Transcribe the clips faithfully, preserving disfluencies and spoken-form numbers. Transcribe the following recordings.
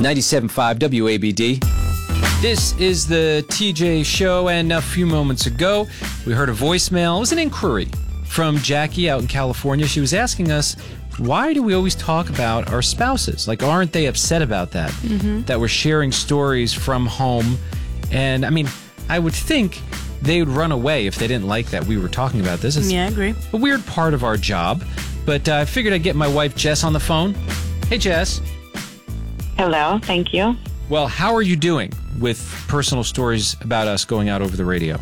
ninety-seven point five W A B D. This is the T J Show, and a few moments ago, we heard a voicemail. It was an inquiry from Jackie out in California. She was asking us, why do we always talk about our spouses? Like, aren't they upset about that? Mm-hmm. That we're sharing stories from home? And, I mean, I would think they would run away if they didn't like that we were talking about this. It's yeah, I agree. a weird part of our job. But uh, I figured I'd get my wife, Jess, on the phone. Hey, Jess. Hello, thank you. Well, how are you doing with personal stories about us going out over the radio?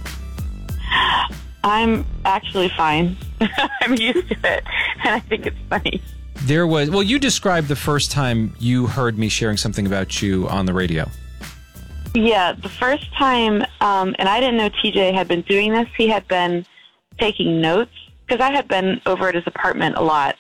I'm actually fine. I'm used to it, and I think it's funny. There was, well, you described the first time you heard me sharing something about you on the radio. Yeah, the first time, um, and I didn't know T J had been doing this. He had been taking notes, because I had been over at his apartment a lot,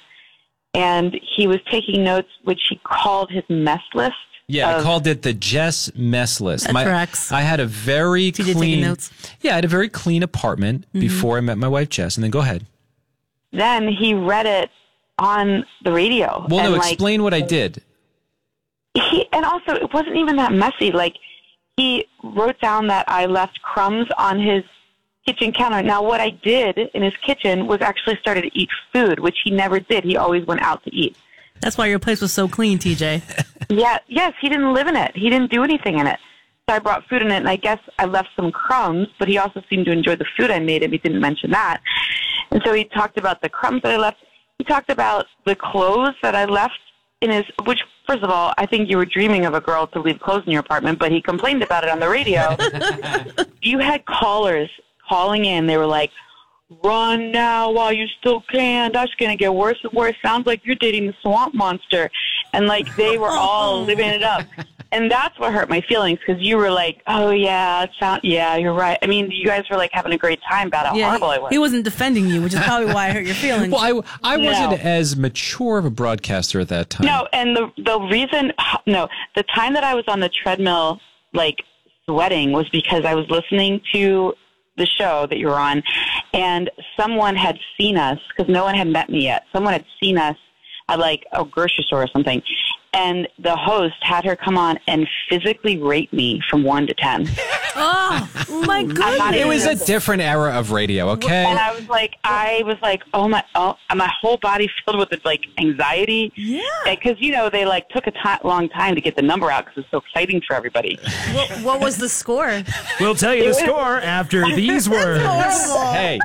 and he was taking notes, which he called his mess list. Yeah, of, I called it the Jess mess list. That my, tracks. I had a very T J clean, taking notes? Yeah, I had a very clean apartment mm-hmm. before I met my wife, Jess. And then go ahead. Then he read it on the radio. Well, and no, like, explain what I did. He, and also, it wasn't even that messy. Like, he wrote down that I left crumbs on his kitchen counter. Now, what I did in his kitchen was actually started to eat food, which he never did. He always went out to eat. That's why your place was so clean, T J. Yeah, yes, he didn't live in it. He didn't do anything in it. So I brought food in it, and I guess I left some crumbs, but he also seemed to enjoy the food I made him. He didn't mention that. And so he talked about the crumbs that I left. He talked about the clothes that I left in his, which, first of all, I think you were dreaming of a girl to leave clothes in your apartment, but he complained about it on the radio. You had callers calling in. They were like, run now while you still can. That's going to get worse and worse. Sounds like you're dating the swamp monster. And, like, they were all living it up. And that's what hurt my feelings, because you were like, oh, yeah, it sound, yeah, you're right. I mean, you guys were, like, having a great time about how yeah, horrible he, I was. He wasn't defending you, which is probably why I hurt your feelings. Well, I, I wasn't No. as mature of a broadcaster at that time. No, and the the reason, no, the time that I was on the treadmill, like, sweating was because I was listening to the show that you were on, and someone had seen us, because no one had met me yet. Someone had seen us at, like, a grocery store or something, and the host had her come on and physically rate me from one to ten. Oh, my goodness. It was a different era of radio, okay? And I was like, I was like, oh my, oh, my whole body filled with like anxiety. Yeah. Because, you know, they like took a t- long time to get the number out because it's so exciting for everybody. What, what was the score? We'll tell you the score after these words. Horrible. Hey.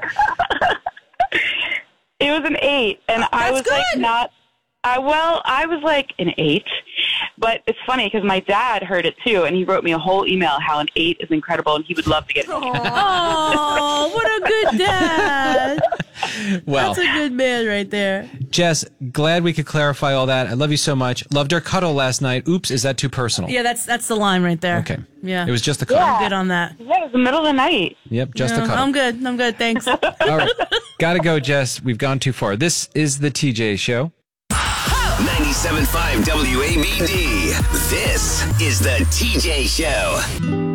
It was an eight, and I was good. like not. I well, I was like an eight, but it's funny because my dad heard it too, and he wrote me a whole email how an eight is incredible, and he would love to get it. Oh, what a good dad! Well, that's a good man right there. Jess, glad we could clarify all that. I love you so much. Loved our cuddle last night. Oops, is that too personal? Yeah, that's that's the line right there. Okay. Yeah, it was just a cuddle. I'm good on that. Yeah, it was the middle of the night. Yep, just Yeah, a cuddle. I'm good. I'm good. Thanks. All right, gotta go, Jess. We've gone too far. This is the T J Show. ninety-seven point five W A B D. This is the T J Show.